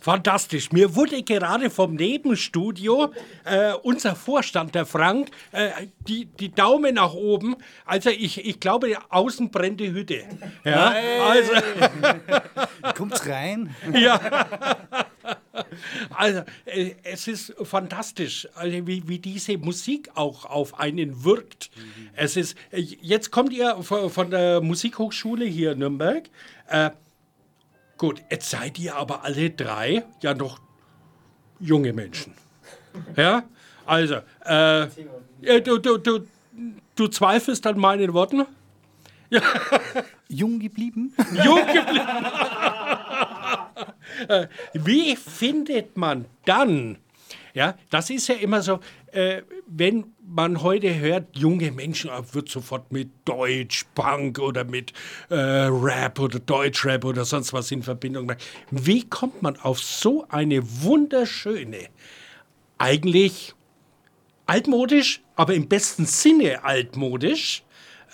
Fantastisch. Mir wurde gerade vom Nebenstudio unser Vorstand, der Frank, die Daumen nach oben. Also ich glaube, außen brennt die Hütte. Ja, also, Kommt's rein? ja. Also es ist fantastisch, also, wie diese Musik auch auf einen wirkt. Es ist, jetzt kommt ihr von der Musikhochschule hier in Nürnberg. Gut, jetzt seid ihr aber alle drei ja noch junge Menschen. Ja, also, du zweifelst an meinen Worten? Jung geblieben? Jung geblieben. Wie findet man dann, ja, das ist ja immer so, wenn man heute hört, junge Menschen, wird sofort mit Deutsch, Punk oder mit Rap oder Deutschrap oder sonst was in Verbindung gebracht. Wie kommt man auf so eine wunderschöne, eigentlich altmodisch, aber im besten Sinne altmodisch,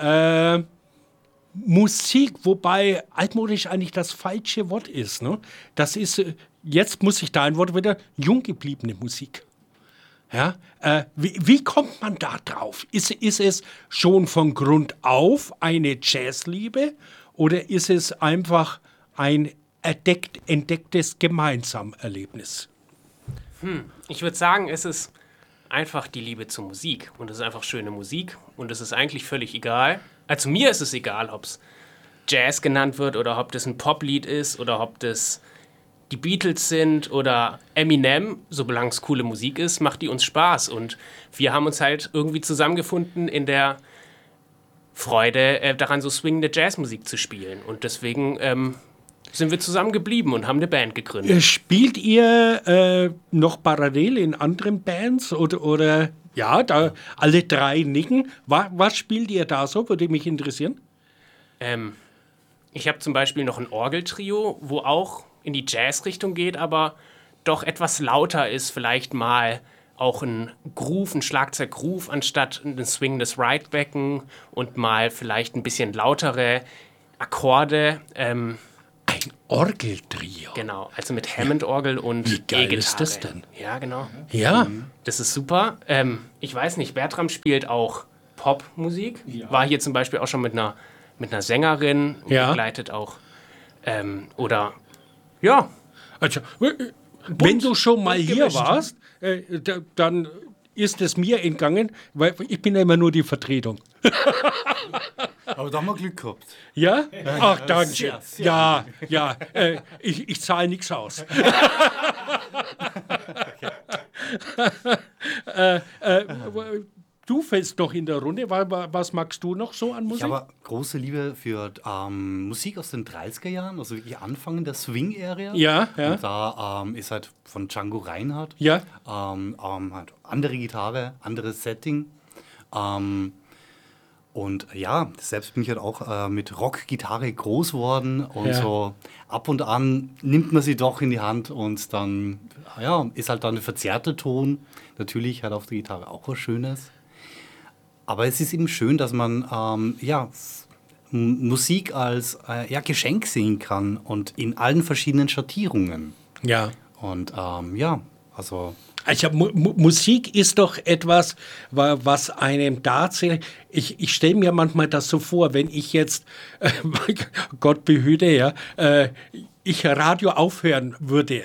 Musik, wobei altmodisch eigentlich das falsche Wort ist. Ne? Das ist, jetzt muss ich dein Wort wieder, jung gebliebene Musik. Ja? Wie kommt man da drauf? Ist es schon von Grund auf eine Jazzliebe oder ist es einfach ein entdecktes Gemeinsamerlebnis? Ich würde sagen, es ist einfach die Liebe zur Musik und es ist einfach schöne Musik und es ist eigentlich völlig egal. Also mir ist es egal, ob es Jazz genannt wird oder ob das ein Poplied ist oder ob das die Beatles sind oder Eminem. Solange es coole Musik ist, macht die uns Spaß. Und wir haben uns halt irgendwie zusammengefunden in der Freude daran, so swingende Jazzmusik zu spielen. Und deswegen sind wir zusammen geblieben und haben eine Band gegründet. Spielt ihr noch parallel in anderen Bands oder ja, da alle drei nicken. Was spielt ihr da so? Würde mich interessieren. Ich habe zum Beispiel noch ein Orgeltrio, wo auch in die Jazz-Richtung geht, aber doch etwas lauter ist. Vielleicht mal auch ein Groove, ein Schlagzeug-Groove anstatt ein swingendes Right-Becken und mal vielleicht ein bisschen lautere Akkorde. Ein Orgeltrio. Genau, also mit Hammond-Orgel und Wie geil E-Gitarre. ist das denn? Ja, genau. Ja. Das ist super. Ich weiß nicht, Bertram spielt auch Popmusik. Ja. War hier zum Beispiel auch schon mit einer Sängerin Ja. begleitet auch. Oder, ja. Also, wenn du schon mal hier warst, dann ist es mir entgangen, weil ich bin ja immer nur die Vertretung. Aber da haben wir Glück gehabt. Ja? Ach, danke. Sehr, sehr Ja. Ich zahle nichts aus. Du fällst noch in der Runde. Was magst du noch so an Musik? Ich habe große Liebe für Musik aus den 30er Jahren, also wirklich Anfang der Swing-Ära. Ja. Und da ist halt von Django Reinhardt. Ja. Halt andere Gitarre, anderes Setting. Und ja, selbst bin ich halt auch mit Rockgitarre groß geworden und so ab und an nimmt man sie doch in die Hand und dann ist halt dann ein verzerrter Ton. Natürlich hat auf der Gitarre auch was Schönes. Aber es ist eben schön, dass man Musik als Geschenk sehen kann und in allen verschiedenen Schattierungen. Ja. Und also... Also Musik ist doch etwas, was einem tatsächlich... Ich stelle mir manchmal das so vor, wenn ich jetzt, Gott behüte, ich Radio aufhören würde,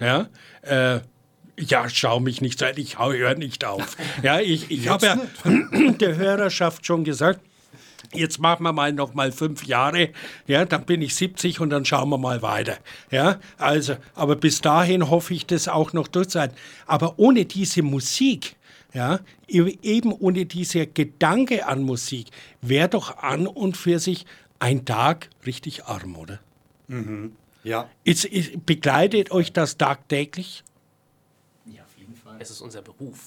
schau mich nicht an, ich höre nicht auf. Ja, ich habe ja der Hörerschaft schon gesagt, jetzt machen wir mal noch mal 5 Jahre, ja, dann bin ich 70 und dann schauen wir mal weiter. Ja, also, aber bis dahin hoffe ich, das auch noch durchzuhalten. Aber ohne diese Musik, ja, eben ohne dieser Gedanke an Musik, wäre doch an und für sich ein Tag richtig arm, oder? Mhm. Ja. Begleitet euch das tagtäglich? Ja, auf jeden Fall. Es ist unser Beruf.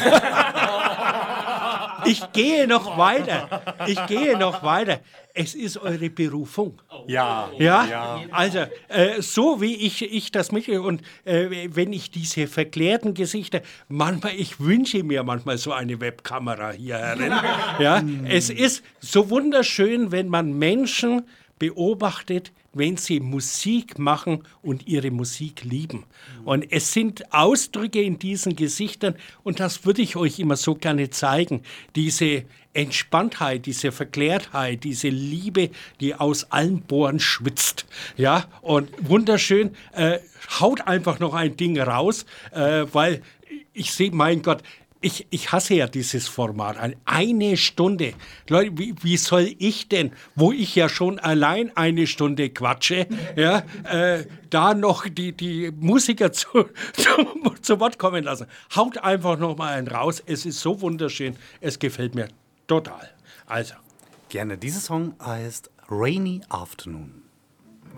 Ich gehe noch weiter. Es ist eure Berufung. Ja. Also, so wie ich das mitkriege und wenn ich diese verklärten Gesichter, ich wünsche mir manchmal so eine Webkamera hier herin. Ja, es ist so wunderschön, wenn man Menschen beobachtet, wenn sie Musik machen und ihre Musik lieben. Und es sind Ausdrücke in diesen Gesichtern, und das würde ich euch immer so gerne zeigen, diese Entspanntheit, diese Verklärtheit, diese Liebe, die aus allen Poren schwitzt. Ja, und wunderschön, haut einfach noch ein Ding raus, weil ich sehe, mein Gott, ich hasse ja dieses Format. Eine Stunde. Leute, wie soll ich denn, wo ich ja schon allein eine Stunde quatsche, ja, da noch die Musiker zu Wort kommen lassen? Haut einfach noch mal einen raus. Es ist so wunderschön. Es gefällt mir total. Also. Gerne. Dieser Song heißt Rainy Afternoon.